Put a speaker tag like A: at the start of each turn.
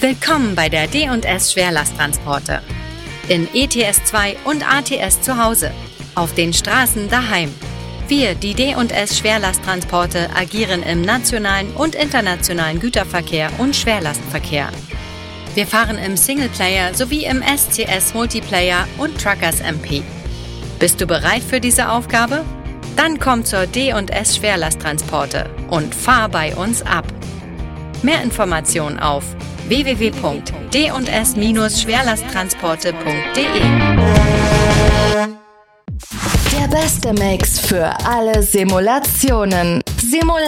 A: Willkommen bei der D&S Schwerlasttransporte. In ETS2 und ATS zu Hause. Auf den Straßen daheim. Wir, die D&S Schwerlasttransporte, agieren im nationalen und internationalen Güterverkehr und Schwerlastverkehr. Wir fahren im Singleplayer sowie im SCS Multiplayer und Truckers MP. Bist du bereit für diese Aufgabe? Dann komm zur D&S Schwerlasttransporte und fahr bei uns ab. Mehr Informationen auf www.d&s-schwerlasttransporte.de.
B: Der beste Mix für alle Simulationen.